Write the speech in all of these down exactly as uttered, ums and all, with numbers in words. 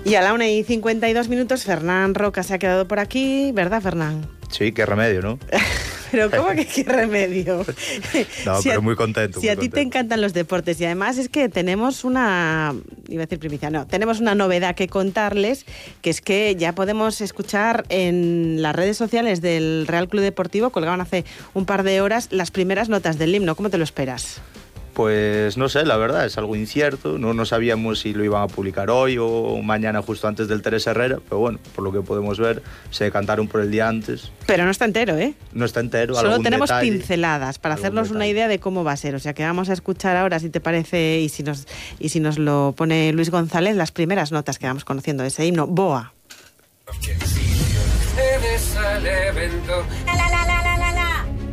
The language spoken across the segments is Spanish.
Y a la una y cincuenta y dos minutos, Fernán Roca se ha quedado por aquí, ¿verdad, Fernán? Sí, qué remedio, ¿no? Pero ¿cómo que qué remedio? No, si pero a, muy contento. Si muy a ti contento. te encantan los deportes y además es que tenemos una, iba a decir primicia, no, tenemos una novedad que contarles, que es que ya podemos escuchar en las redes sociales del Real Club Deportivo, colgaban hace un par de horas, las primeras notas del himno. ¿Cómo te lo esperas? Pues no sé, la verdad, es algo incierto. No, no sabíamos si lo iban a publicar hoy o mañana justo antes del Teresa Herrera, pero bueno, por lo que podemos ver, se cantaron por el día antes. Pero no está entero, ¿eh? No está entero. Solo tenemos detalle, pinceladas para hacernos detalle. una idea de cómo va a ser. O sea que vamos a escuchar ahora, si te parece, y si nos, y si nos lo pone Luis González, las primeras notas que vamos conociendo de ese himno. Boa. La, la, la, la, la, la, la.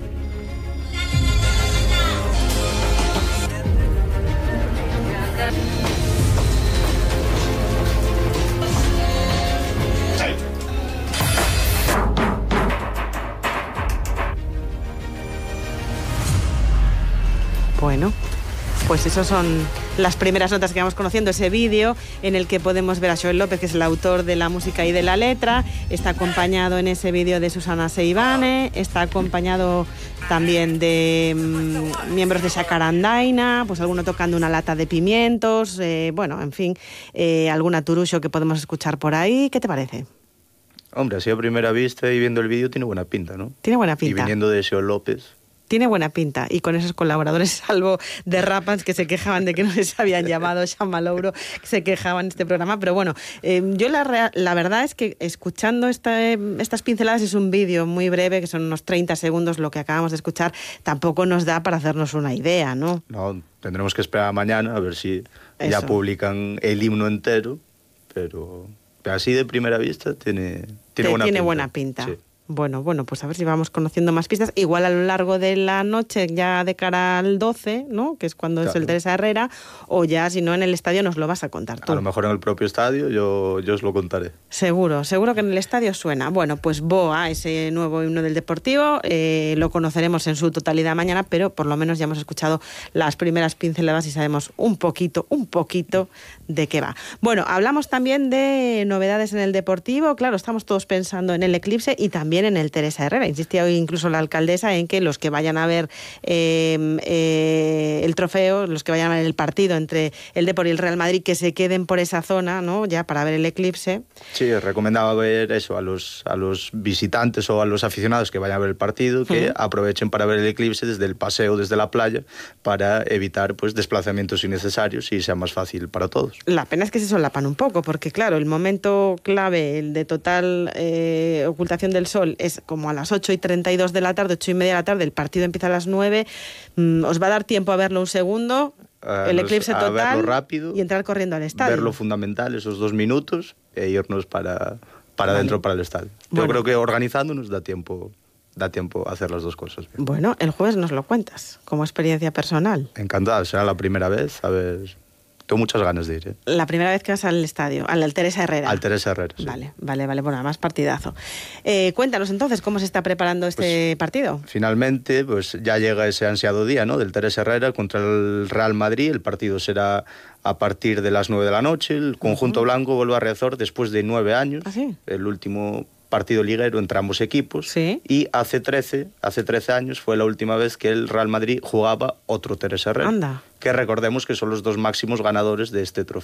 Bueno, pues esas son las primeras notas que vamos conociendo, ese vídeo en el que podemos ver a Joel López, que es el autor de la música y de la letra. Está acompañado en ese vídeo de Susana Seivane, está acompañado también de mmm, miembros de Sacarandaina, pues alguno tocando una lata de pimientos, eh, bueno, en fin, eh, alguna turuxo que podemos escuchar por ahí. ¿Qué te parece? Hombre, así a primera vista y viendo el vídeo tiene buena pinta, ¿no? Tiene buena pinta. Y viniendo de Joel López... Tiene buena pinta, y con esos colaboradores, salvo de Rapans, que se quejaban de que no les habían llamado, Xama Louro, que se quejaban en este programa. Pero bueno, eh, yo la, rea- la verdad es que escuchando esta, estas pinceladas, es un vídeo muy breve, que son unos treinta segundos lo que acabamos de escuchar, tampoco nos da para hacernos una idea, ¿no? No, tendremos que esperar a mañana a ver si Eso. ya publican el himno entero, pero, pero así de primera vista tiene, tiene Te- buena tiene pinta. buena pinta. Sí. Bueno, bueno, pues a ver si vamos conociendo más pistas. Igual a lo largo de la noche, ya de cara al doce, ¿no? Que es cuando es Claro. el Teresa Herrera, o ya, si no, en el estadio nos lo vas a contar tú. A lo mejor en el propio estadio yo, yo os lo contaré. Seguro, seguro que en el estadio suena. Bueno, pues Boa, ese nuevo himno del Deportivo, eh, lo conoceremos en su totalidad mañana, pero por lo menos ya hemos escuchado las primeras pinceladas y sabemos un poquito, un poquito de qué va. Bueno, hablamos también de novedades en el Deportivo. Claro, estamos todos pensando en el Eclipse y también en el Teresa Herrera. Insistía hoy incluso la alcaldesa en que los que vayan a ver eh, eh, el trofeo, los que vayan a ver el partido entre el Depor y el Real Madrid, que se queden por esa zona, ¿no? Ya para ver el Eclipse. Sí, recomendaba ver eso a los, a los visitantes o a los aficionados que vayan a ver el partido, que Uh-huh. aprovechen para ver el eclipse desde el paseo, desde la playa, para evitar pues desplazamientos innecesarios y sea más fácil para todos. La pena es que se solapan un poco, porque claro, el momento clave, el de total eh, ocultación del sol, es como a las ocho y treinta y dos de la tarde, ocho y media de la tarde, el partido empieza a las nueve. Mm, ¿os va a dar tiempo a verlo un segundo? A el nos- eclipse a total verlo rápido, y entrar corriendo al estadio. ver lo fundamental, esos dos minutos, e irnos para, para Vale. adentro, para el estadio. Bueno. Yo creo que organizándonos da tiempo, da tiempo a hacer las dos cosas bien. Bueno, el jueves nos lo cuentas, como experiencia personal. Encantado, será la primera vez, a ver, tengo muchas ganas de ir, ¿eh? La primera vez que vas al estadio, al Teresa Herrera. Al Teresa Herrera, sí. Vale, vale, vale, bueno, además partidazo. Eh, cuéntanos entonces, ¿cómo se está preparando este Pues, partido? Finalmente, pues ya llega ese ansiado día, ¿no? Del Teresa Herrera contra el Real Madrid. El partido será a partir de las nueve de la noche. El conjunto Uh-huh. blanco vuelve a Riazor después de nueve años. ¿Ah, sí? El último partido liguero entre ambos equipos. Sí. Y hace trece, hace trece años fue la última vez que el Real Madrid jugaba otro Teresa Herrera. Anda. Que recordemos que son los dos máximos ganadores de este trofeo.